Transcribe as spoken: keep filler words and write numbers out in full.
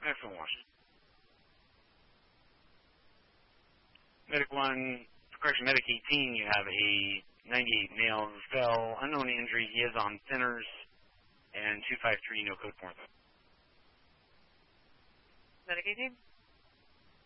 Excellent, Washington. Medic one, correction, Medic eighteen, you have a ninety-eight male who fell, unknown injury. He is on thinners, and two five three, no code for him. Medic eighteen.